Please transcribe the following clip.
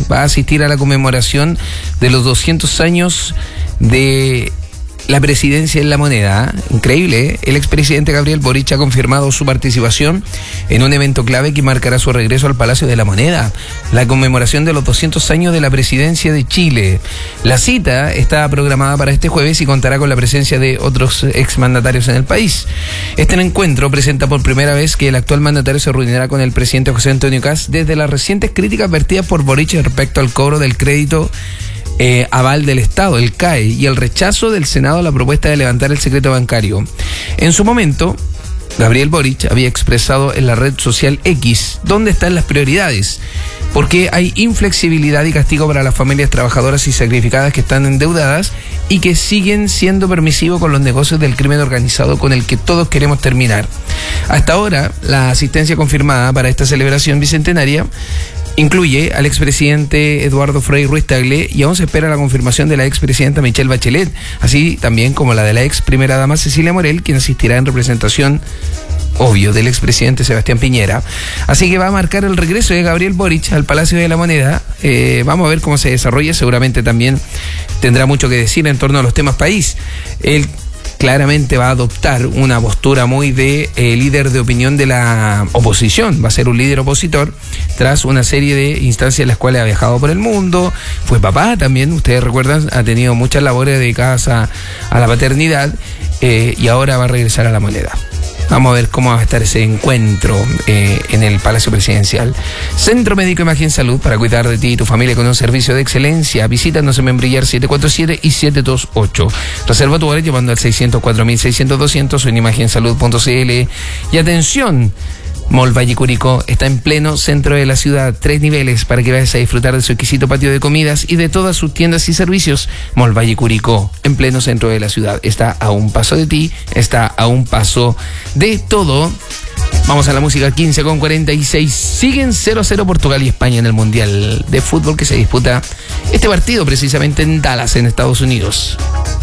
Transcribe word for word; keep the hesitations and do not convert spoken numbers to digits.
va a asistir a la conmemoración de los doscientos años de la presidencia en La Moneda. Increíble, ¿eh? El expresidente Gabriel Boric ha confirmado su participación en un evento clave que marcará su regreso al Palacio de la Moneda, la conmemoración de los doscientos años de la presidencia de Chile. La cita está programada para este jueves y contará con la presencia de otros exmandatarios en el país. Este encuentro presenta por primera vez que el actual mandatario se reunirá con el presidente José Antonio Kast desde las recientes críticas vertidas por Boric respecto al cobro del crédito Eh, aval del Estado, el C A E, y el rechazo del Senado a la propuesta de levantar el secreto bancario. En su momento, Gabriel Boric había expresado en la red social X dónde están las prioridades, porque hay inflexibilidad y castigo para las familias trabajadoras y sacrificadas que están endeudadas y que siguen siendo permisivos con los negocios del crimen organizado con el que todos queremos terminar. Hasta ahora, la asistencia confirmada para esta celebración bicentenaria incluye al expresidente Eduardo Frei Ruiz Tagle y aún se espera la confirmación de la expresidenta Michelle Bachelet, así también como la de la ex primera dama Cecilia Morel, quien asistirá en representación, obvio, del expresidente Sebastián Piñera. Así que va a marcar el regreso de Gabriel Boric al Palacio de la Moneda. Eh, vamos a ver cómo se desarrolla, seguramente también tendrá mucho que decir en torno a los temas país. El claramente va a adoptar una postura muy de eh, líder de opinión de la oposición, va a ser un líder opositor tras una serie de instancias en las cuales ha viajado por el mundo, fue papá también, ustedes recuerdan, ha tenido muchas labores dedicadas a, a la paternidad eh, y ahora va a regresar a La Moneda. Vamos a ver cómo va a estar ese encuentro eh, en el Palacio Presidencial. Centro Médico Imagen Salud, para cuidar de ti y tu familia con un servicio de excelencia. Visítanos en Membrillar siete cuatro siete y siete dos ocho. Reserva tu hora llamando al seiscero cuatro seis cero cero doscientos o en imagen salud punto c l. Y atención, Mall Valle Curicó está en pleno centro de la ciudad, tres niveles para que vayas a disfrutar de su exquisito patio de comidas y de todas sus tiendas y servicios. Mall Valle Curicó, en pleno centro de la ciudad, está a un paso de ti, está a un paso de todo. Vamos a la música, quince con cuarenta y seis. Siguen cero a cero Portugal y España en el Mundial de Fútbol que se disputa este partido precisamente en Dallas, en Estados Unidos.